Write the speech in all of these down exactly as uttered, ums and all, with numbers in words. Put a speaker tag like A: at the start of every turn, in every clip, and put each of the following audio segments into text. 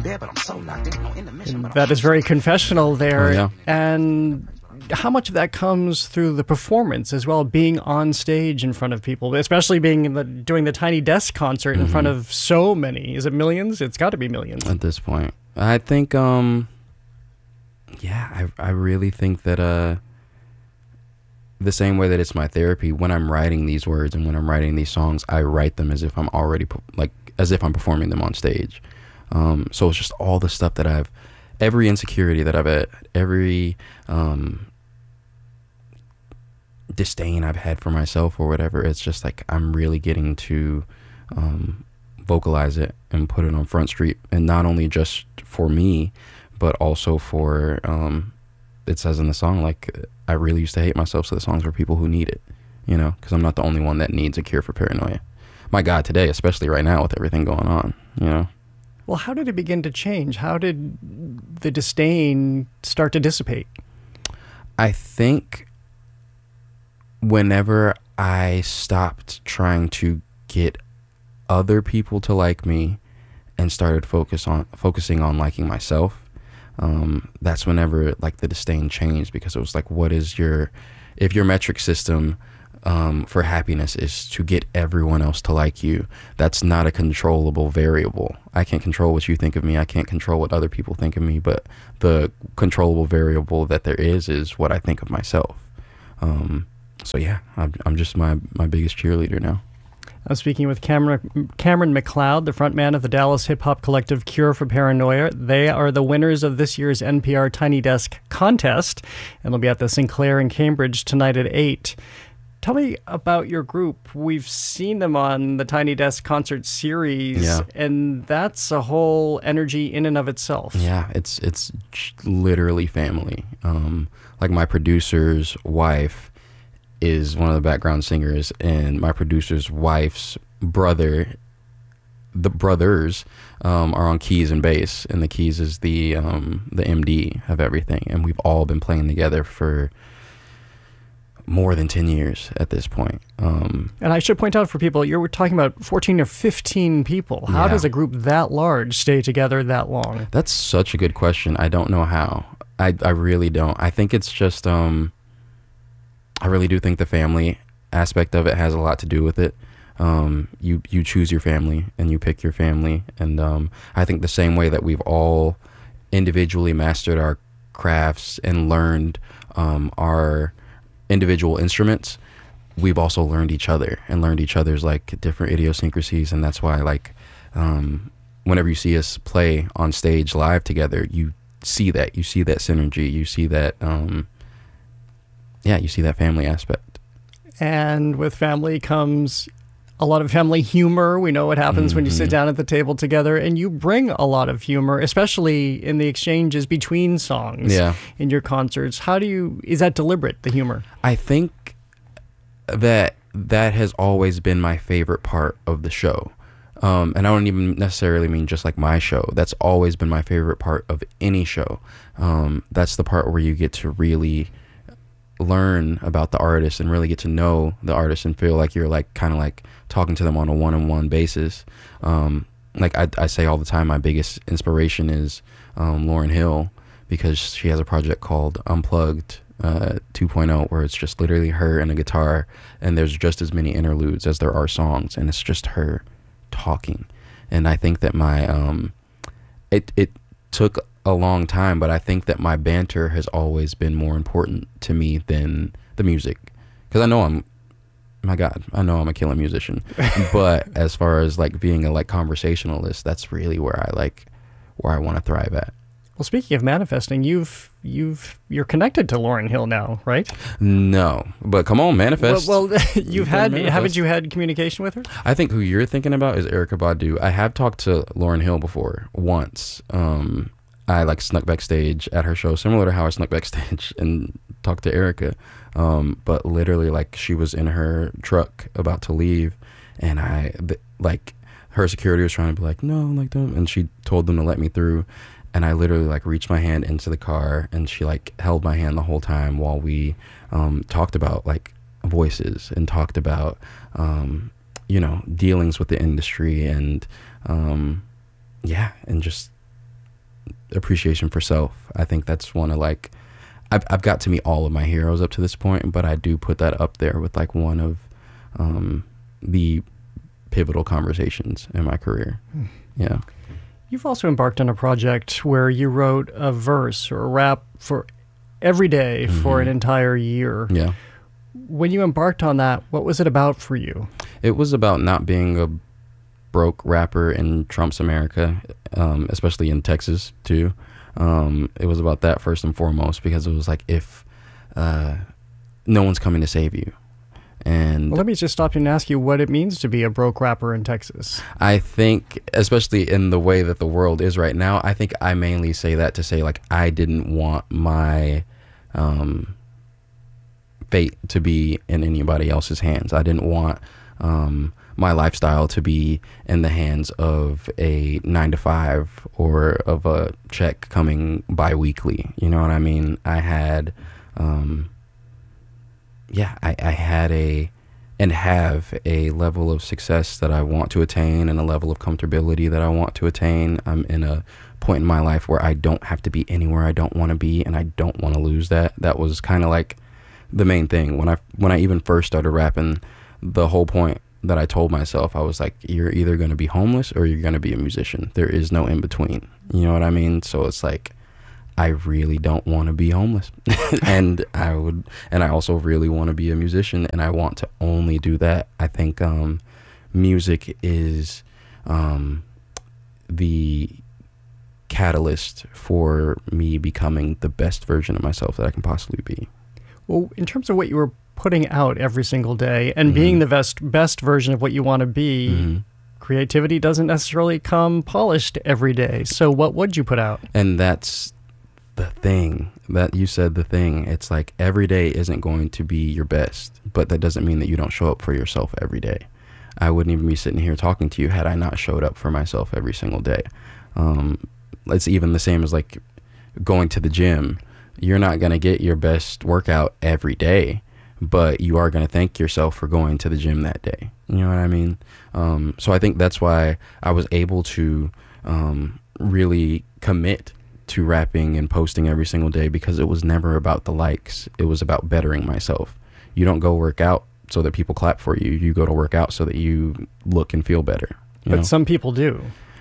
A: bed, but I'm so locked in, no intermission. But
B: That is very confessional there.
C: Oh, yeah.
B: And how much of that comes through the performance as well, being on stage in front of people, especially being in the, doing the Tiny Desk concert in
C: Mm-hmm.
B: front of so many? Is it millions? It's got to be millions.
C: At this point, I think, um, yeah, I I really think that uh, the same way that it's my therapy, when I'm writing these words and when I'm writing these songs, I write them as if I'm already per- like as if I'm performing them on stage. Um, so it's just all the stuff that I've, every insecurity that I've had, every um, disdain I've had for myself or whatever. It's just like I'm really getting to um, vocalize it and put it on Front Street, and not only just for me, but also for um, it says in the song, like, I really used to hate myself, so the song's for people who need it, you know, because I'm not the only one that needs a cure for paranoia. My God, today, especially right now with everything going on, you know.
B: Well, how did it begin to change? How did the disdain start to dissipate?
C: I think whenever I stopped trying to get other people to like me and started focus on focusing on liking myself, um, that's whenever like the disdain changed, because it was like, what is your, if your metric system um, for happiness is to get everyone else to like you, that's not a controllable variable. I can't control what you think of me. I can't control what other people think of me, but the controllable variable that there is is what I think of myself. Um, so yeah, I'm, I'm just my, my biggest cheerleader now.
B: I'm speaking with Cameron, Cameron McLeod, the frontman of the Dallas hip-hop collective Cure for Paranoia. They are the winners of this year's N P R Tiny Desk contest, and they'll be at the Sinclair in Cambridge tonight at eight. Tell me about your group. We've seen them on the Tiny Desk concert series,
C: Yeah.
B: and that's a whole energy in and of itself.
C: Yeah, it's it's literally family. Um, like my producer's wife is one of the background singers, and my producer's wife's brother, the brothers, um, are on keys and bass, and the keys is the um, the M D of everything, and we've all been playing together for more than ten years at this point. Um,
B: and I should point out for people, you're talking about fourteen or fifteen people. How
C: Yeah.
B: does a group that large stay together that long?
C: That's such a good question. I don't know how. I, I really don't. I think it's just, um, I really do think the family aspect of it has a lot to do with it. Um, you, you choose your family and you pick your family. And um, I think the same way that we've all individually mastered our crafts and learned um, our individual instruments, we've also learned each other and learned each other's like different idiosyncrasies. And that's why, like, um, whenever you see us play on stage live together, you see that, you see that synergy, you see that, um, yeah, you see that family aspect.
B: And with family comes a lot of family humor. We know what happens mm-hmm. when you sit down at the table together, and you bring a lot of humor, especially in the exchanges between songs
C: yeah.
B: in your concerts. How do you, is that deliberate, the humor?
C: I think that that has always been my favorite part of the show. Um, and I don't even necessarily mean just like my show. That's always been my favorite part of any show. Um, that's the part where you get to really learn about the artist and really get to know the artist and feel like you're like kind of like talking to them on a one-on-one basis. Um, like I, I say all the time, my biggest inspiration is um, Lauryn Hill, because she has a project called Unplugged uh, two point oh, where it's just literally her and a guitar, and there's just as many interludes as there are songs, and it's just her talking. And I think that my um, it it took a long time, but I think that my banter has always been more important to me than the music, because I know I'm, my God, I know I'm a killer musician, but as far as like being a like conversationalist, that's really where I like, where I want to thrive at.
B: Well, speaking of manifesting, you've you've you're connected to Lauryn Hill now, right?
C: No, but come on, manifest.
B: Well, well you've
C: You
B: had
C: manifest.
B: Haven't you had communication with her?
C: I think who you're thinking about is Erykah Badu. I have talked to Lauryn Hill before once. Um, I like snuck backstage at her show, similar to how I snuck backstage and talked to Erykah. Um, but literally, like, she was in her truck about to leave, and I th- like her security was trying to be like, no, like don't, and she told them to let me through. And I literally like reached my hand into the car, and she like held my hand the whole time while we um, talked about like voices and talked about, um, you know, dealings with the industry and um, yeah, and just appreciation for self. I think that's one of like, I've, I've got to meet all of my heroes up to this point, but I do put that up there with like one of um, the pivotal conversations in my career. Hmm. Yeah.
B: You've also embarked on a project where you wrote a verse or a rap for every day mm-hmm. for an entire year.
C: Yeah.
B: When you embarked on that, what was it about for you?
C: It was about not being a broke rapper in Trump's America, um, especially in Texas too. Um, it was about that first and foremost, because it was like, if uh, no one's coming to save you. And
B: well, let me just stop you and ask you what it means to be a broke rapper in Texas.
C: I think, especially in the way that the world is right now, I think I mainly say that to say, like, I didn't want my um, fate to be in anybody else's hands. I didn't want um, my lifestyle to be in the hands of a nine to five or of a check coming bi-weekly. You know what I mean? I had... Um, yeah, I, I had a and have a level of success that I want to attain and a level of comfortability that I want to attain. I'm in a point in my life where I don't have to be anywhere I don't want to be, and I don't want to lose that. That was kind of like the main thing. When I when I even first started rapping, the whole point that I told myself, I was like, you're either going to be homeless or you're going to be a musician. There is no in between. You know what I mean? So it's like, I really don't want to be homeless. and I would, and I also really want to be a musician, and I want to only do that. I think um, music is um, the catalyst for me becoming the best version of myself that I can possibly be.
B: Well, in terms of what you were putting out every single day and
C: mm-hmm.
B: being the best best version of what you want to be,
C: mm-hmm.
B: creativity doesn't necessarily come polished every day. So what would you put out?
C: And that's the thing that you said, the thing, it's like every day isn't going to be your best, but that doesn't mean that you don't show up for yourself every day. I wouldn't even be sitting here talking to you had I not showed up for myself every single day. Um, it's even the same as like going to the gym. You're not going to get your best workout every day, but you are going to thank yourself for going to the gym that day. You know what I mean? Um, so I think that's why I was able to um, really commit to rapping and posting every single day, because it was never about the likes. It was about bettering myself. You don't go work out so that people clap for you. You go to work out so that you look and feel better.
B: But
C: know?
B: Some people do.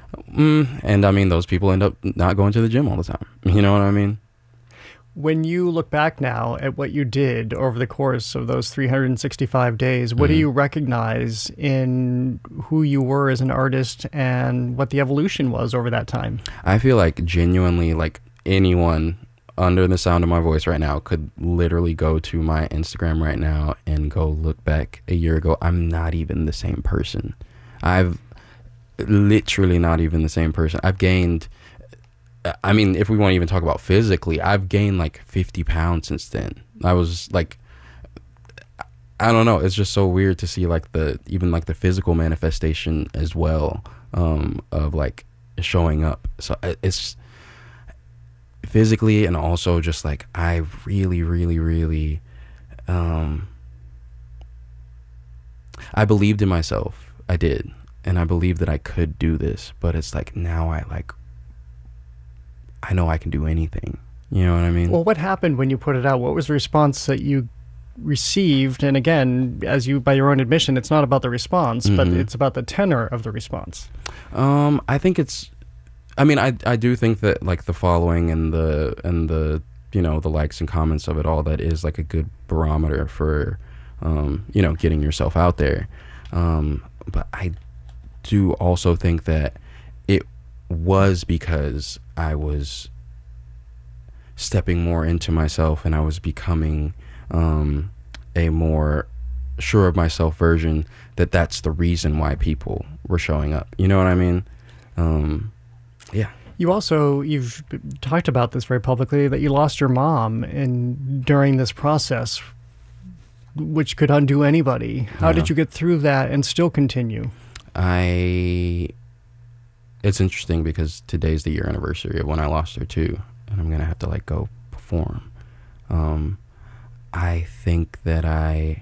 C: Mm, and I mean, those people end up not going to the gym all the time. You know what I mean?
B: When you look back now at what you did over the course of those three hundred sixty-five days, what mm-hmm. do you recognize in who you were as an artist and what the evolution was over that time?
C: I feel like genuinely, like anyone under the sound of my voice right now could literally go to my Instagram right now and go look back a year ago. I'm not even the same person. I've literally not even the same person. I've gained... I mean, if we want to even talk about physically, I've gained like fifty pounds since then. I was like, I don't know. It's just so weird to see like the, even like the physical manifestation as well, um, of like showing up. So it's physically, and also just like, I really, really, really, um, I believed in myself. I did. And I believed that I could do this, but it's like, now I like, I know I can do anything. You know what I mean?
B: Well, what happened when you put it out? What was the response that you received? And again, as you, by your own admission, it's not about the response, mm-hmm. but it's about the tenor of the response.
C: Um, I think it's, I mean, I, I do think that like the following and the, and the, you know, the likes and comments of it all, that is like a good barometer for, um, you know, getting yourself out there. Um, but I do also think that it was because I was stepping more into myself, and I was becoming um, a more sure of myself version, that that's the reason why people were showing up. You know what I mean? Um, yeah.
B: You also, you've talked about this very publicly, that you lost your mom in during this process, which could undo anybody. How yeah. did you get through that and still continue? I...
C: It's interesting because today's the year anniversary of when I lost her too, and I'm gonna have to like go perform. Um, I think that I,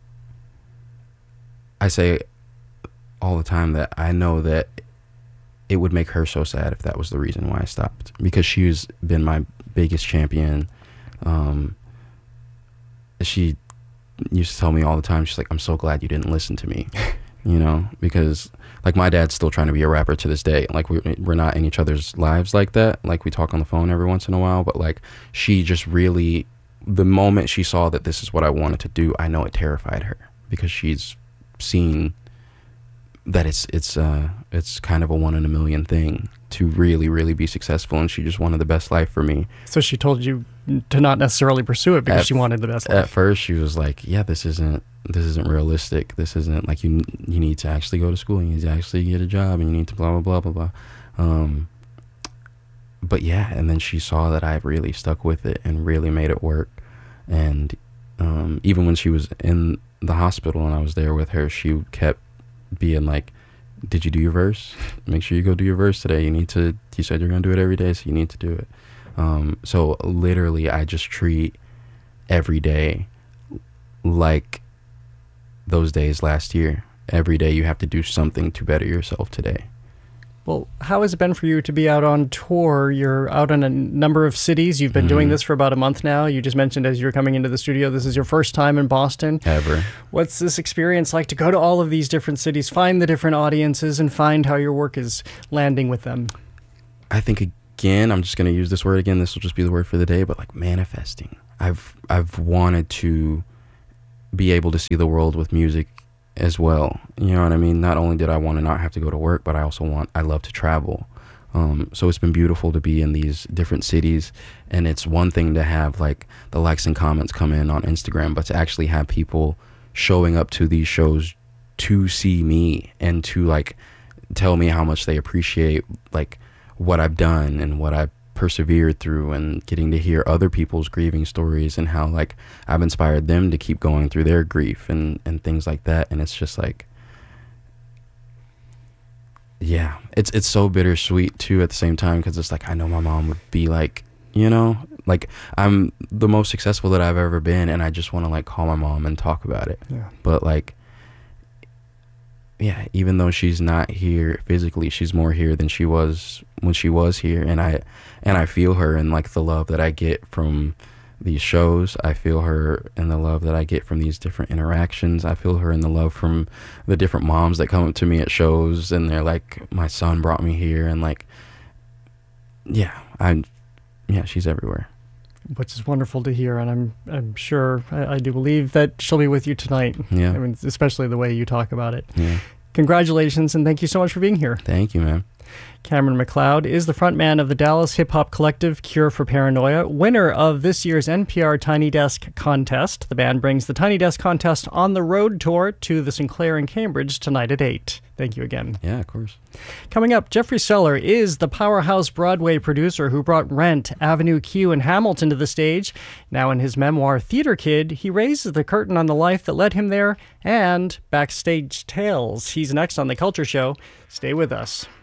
C: I say all the time that I know that it would make her so sad if that was the reason why I stopped, because she's been my biggest champion. Um, she used to tell me all the time, she's like, I'm so glad you didn't listen to me, you know, because like my dad's still trying to be a rapper to this day. Like we, we're not in each other's lives like that. Like we talk on the phone every once in a while, but like she just really, the moment she saw that this is what I wanted to do, I know it terrified her, because she's seen that it's it's uh it's kind of a one in a million thing to really really be successful, and she just wanted the best life for me.
B: So she told you to not necessarily pursue it because
C: at,
B: she wanted the best life.
C: At first she was like, yeah, this isn't this isn't realistic, this isn't like, you you need to actually go to school, you need to actually get a job, and you need to blah blah blah blah blah. Um but yeah, and then she saw that I really stuck with it and really made it work. And um even when she was in the hospital and I was there with her, she kept being like, did you do your verse? Make sure you go do your verse today. You need to, you said you're gonna do it every day, so you need to do it. Um, so literally I just treat every day like those days last year. Every day you have to do something to better yourself today.
B: Well, how has it been for you to be out on tour? You're out in a number of cities. You've been mm-hmm. doing this for about a month now. You just mentioned as you were coming into the studio, this is your first time in Boston.
C: Ever.
B: What's this experience like to go to all of these different cities, find the different audiences, and find how your work is landing with them?
C: I think, again, I'm just going to use this word again. This will just be the word for the day, but like manifesting. I've I've wanted to be able to see the world with music as well, you know what I mean? Not only did I want to not have to go to work, but I also want, I love to travel. Um, so it's been beautiful to be in these different cities, and it's one thing to have like the likes and comments come in on Instagram, but to actually have people showing up to these shows to see me and to like tell me how much they appreciate like what I've done and what I've persevered through, and getting to hear other people's grieving stories and how like I've inspired them to keep going through their grief and and things like that. And it's just like, yeah, it's it's so bittersweet too at the same time, because it's like I know my mom would be like, you know, like I'm the most successful that I've ever been, and I just want to like call my mom and talk about it.
B: Yeah.
C: But like, yeah, even though she's not here physically, she's more here than she was when she was here, and I and I feel her in like the love that I get from these shows. I feel her in the love that I get from these different interactions. I feel her in the love from the different moms that come up to me at shows and they're like, my son brought me here, and like, yeah, I yeah, she's everywhere.
B: Which is wonderful to hear, and I'm I'm sure I, I do believe that she'll be with you tonight.
C: Yeah,
B: I mean, especially the way you talk about it.
C: Yeah.
B: Congratulations, and thank you so much for being here.
C: Thank you, man.
B: Cameron McLeod is the frontman of the Dallas hip-hop collective Cure for Paranoia, winner of this year's N P R Tiny Desk contest. The band brings the Tiny Desk contest on the road tour to the Sinclair in Cambridge tonight at eight. Thank you again.
C: Yeah, of course.
B: Coming up, Jeffrey Seller is the powerhouse Broadway producer who brought Rent, Avenue Q, and Hamilton to the stage. Now in his memoir, Theater Kid, he raises the curtain on the life that led him there and backstage tales. He's next on The Culture Show. Stay with us.